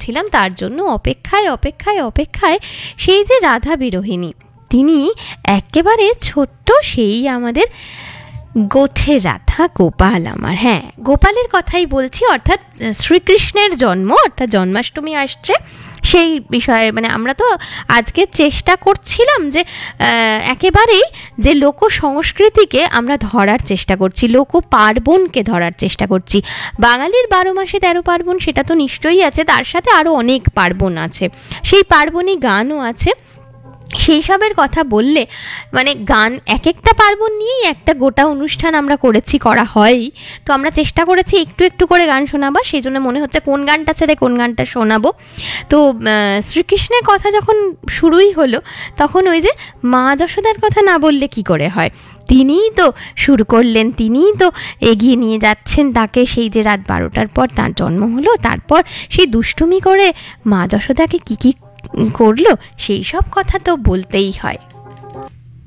করছিলাম, তার জন্য অপেক্ষায় অপেক্ষায় অপেক্ষায় সেই যে রাধা বিরোহিনী, তিনি একেবারে ছোট্ট সেই আমাদের গোছের রাধা গোপাল আমার, হ্যাঁ গোপালের কথাই বলছি, অর্থাৎ শ্রীকৃষ্ণের জন্ম, অর্থাৎ জন্মাষ্টমী আসছে সেই বিষয়ে মানে আমরা তো আজকে চেষ্টা করছিলাম যে একেবারেই যে লোক সংস্কৃতিকে আমরা ধরার চেষ্টা করছি, লোক পার্বণকে ধরার চেষ্টা করছি। বাঙালির 12 মাসে 13 পার্বণ সেটা তো নিশ্চয়ই আছে, তার সাথে আরও অনেক পার্বণ আছে, সেই পার্বণী গানও আছে। সেই সবের কথা বললে মানে গান এক একটা পার্বণ নিয়েই একটা গোটা অনুষ্ঠান আমরা করা হয়ই, তো আমরা চেষ্টা করেছি একটু একটু করে গান শোনাবার, সেই জন্য মনে হচ্ছে কোন গানটা ছেড়ে কোন গানটা শোনাবো। তো শ্রীকৃষ্ণের কথা যখন শুরুই হলো তখন ওই যে মা যশোদার কথা না বললে কি করে হয়, তিনিই তো শুরু করলেন, তিনিই তো এগিয়ে নিয়ে যাচ্ছেন তাকে, সেই যে রাত 12টার পর তার জন্ম হলো, তারপর সেই দুষ্টুমি করে মা যশোদাকে কী কী করলো সেই সব কথা তো বলতেই হয়।